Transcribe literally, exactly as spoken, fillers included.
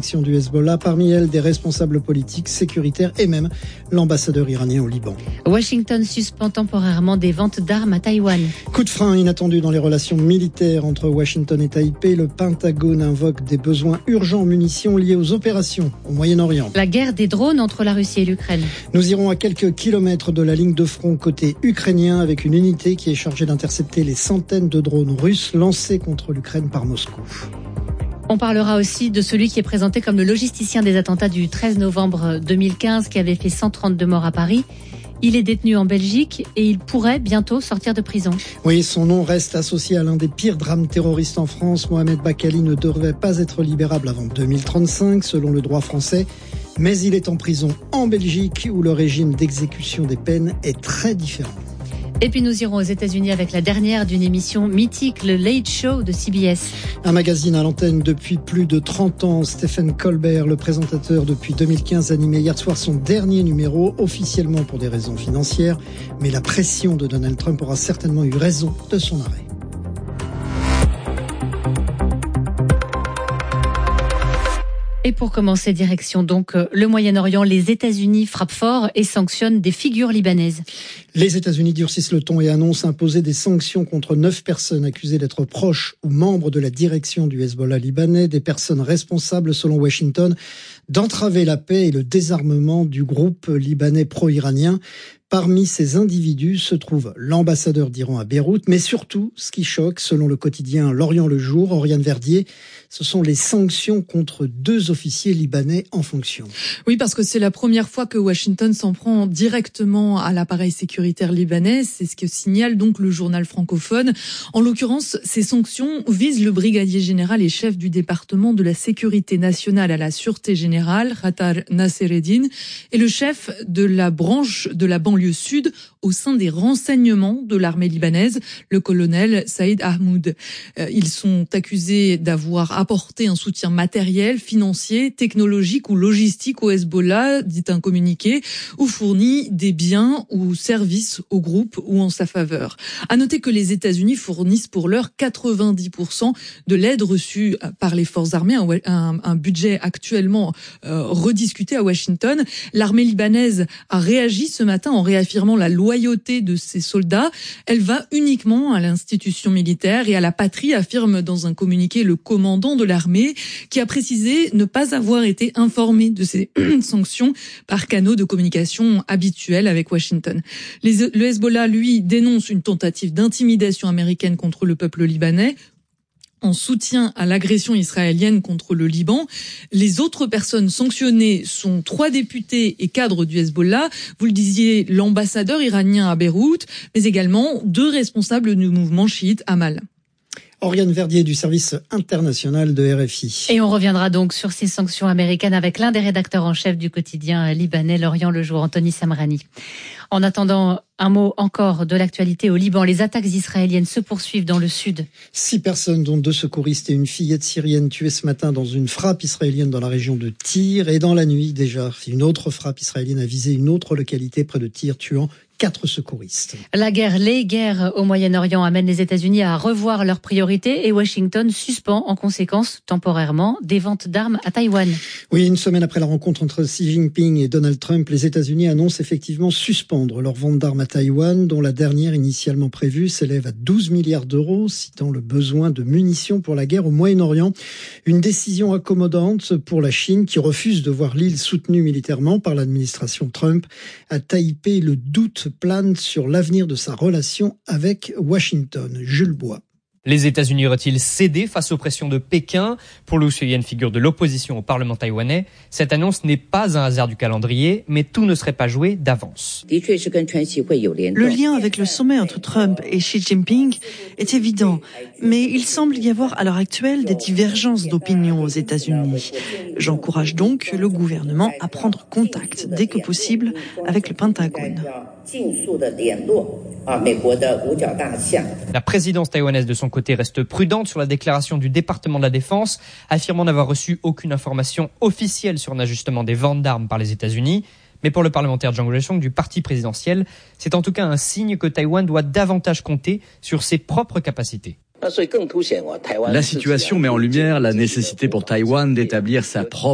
du Hezbollah, parmi elles des responsables politiques, sécuritaires et même l'ambassadeur iranien au Liban. Washington suspend temporairement des ventes d'armes à Taïwan. Coup de frein inattendu dans les relations militaires entre Washington et Taipei. Le Pentagone invoque des besoins urgents en munitions liés aux opérations au Moyen-Orient. La guerre des drones entre la Russie et l'Ukraine. Nous irons à quelques kilomètres de la ligne de front côté ukrainien avec une unité qui est chargée d'intercepter les centaines de drones russes lancés contre l'Ukraine par Moscou. On parlera aussi de celui qui est présenté comme le logisticien des attentats du treize novembre deux mille quinze qui avait fait cent trente-deux morts à Paris. Il est détenu en Belgique et il pourrait bientôt sortir de prison. Oui, son nom reste associé à l'un des pires drames terroristes en France. Mohamed Bakali ne devrait pas être libérable avant deux mille trente-cinq, selon le droit français. Mais il est en prison en Belgique, où le régime d'exécution des peines est très différent. Et puis nous irons aux États-Unis avec la dernière d'une émission mythique, le Late Show de C B S. Un magazine à l'antenne depuis plus de trente ans. Stephen Colbert, le présentateur depuis deux mille quinze, animait hier soir son dernier numéro, officiellement pour des raisons financières. Mais la pression de Donald Trump aura certainement eu raison de son arrêt. Et pour commencer, direction donc le Moyen-Orient, les États-Unis frappent fort et sanctionnent des figures libanaises. Les États-Unis durcissent le ton et annoncent imposer des sanctions contre neuf personnes accusées d'être proches ou membres de la direction du Hezbollah libanais, des personnes responsables, selon Washington, d'entraver la paix et le désarmement du groupe libanais pro-iranien. Parmi ces individus se trouve l'ambassadeur d'Iran à Beyrouth, mais surtout, ce qui choque, selon le quotidien L'Orient le Jour, Oriane Verdier, ce sont les sanctions contre deux officiers libanais en fonction. Oui, parce que c'est la première fois que Washington s'en prend directement à l'appareil sécuritaire libanais. C'est ce que signale donc le journal francophone. En l'occurrence, ces sanctions visent le brigadier général et chef du département de la sécurité nationale à la sûreté générale, Khatar Nassereddine, et le chef de la branche de la banlieue sud au sein des renseignements de l'armée libanaise, le colonel Saïd Ahmoud. Ils sont accusés d'avoir apporté un soutien matériel, financier, technologique ou logistique au Hezbollah, dit un communiqué, ou fourni des biens ou services au groupe ou en sa faveur. À noter que les États-Unis fournissent pour l'heure quatre-vingt-dix pour cent de l'aide reçue par les forces armées, un, un, un budget actuellement euh, rediscuté à Washington. L'armée libanaise a réagi ce matin en réaffirmant la loyauté de ses soldats. Elle va uniquement à l'institution militaire et à la patrie, affirme dans un communiqué le commandant de l'armée, qui a précisé ne pas avoir été informé de ces sanctions par canaux de communication habituels avec Washington. Les, le Hezbollah, lui, dénonce une tentative d'intimidation américaine contre le peuple libanais, en soutien à l'agression israélienne contre le Liban. Les autres personnes sanctionnées sont trois députés et cadres du Hezbollah. Vous le disiez, l'ambassadeur iranien à Beyrouth, mais également deux responsables du mouvement chiite Amal. Oriane Verdier du service international de R F I. Et on reviendra donc sur ces sanctions américaines avec l'un des rédacteurs en chef du quotidien libanais, L'Orient le Jour, Anthony Samrani. En attendant, un mot encore de l'actualité au Liban. Les attaques israéliennes se poursuivent dans le sud. Six personnes, dont deux secouristes et une fillette syrienne, tuées ce matin dans une frappe israélienne dans la région de Tyr. Et dans la nuit, déjà, une autre frappe israélienne a visé une autre localité près de Tyr, tuant quatre secouristes. La guerre, les guerres au Moyen-Orient amènent les États-Unis à revoir leurs priorités et Washington suspend en conséquence temporairement des ventes d'armes à Taïwan. Oui, une semaine après la rencontre entre Xi Jinping et Donald Trump, les États-Unis annoncent effectivement suspendre leurs ventes d'armes à Taïwan, dont la dernière initialement prévue s'élève à douze milliards d'euros, citant le besoin de munitions pour la guerre au Moyen-Orient. Une décision accommodante pour la Chine qui refuse de voir l'île soutenue militairement par l'administration Trump. À Taipei, le doute plane sur l'avenir de sa relation avec Washington. Jules Bois. Les États-Unis auraient-ils cédé face aux pressions de Pékin? Pour Liu Shuyan, figure de l'opposition au Parlement taïwanais, cette annonce n'est pas un hasard du calendrier, mais tout ne serait pas joué d'avance. Le lien avec le sommet entre Trump et Xi Jinping est évident, mais il semble y avoir à l'heure actuelle des divergences d'opinion aux États-Unis. J'encourage donc le gouvernement à prendre contact dès que possible avec le Pentagone. La présidence taïwanaise de son côté reste prudente sur la déclaration du département de la Défense, affirmant n'avoir reçu aucune information officielle sur un ajustement des ventes d'armes par les États-Unis. Mais pour le parlementaire Zhang Ruisheng du parti présidentiel, c'est en tout cas un signe que Taïwan doit davantage compter sur ses propres capacités. La situation met en lumière la nécessité pour Taïwan d'établir sa propre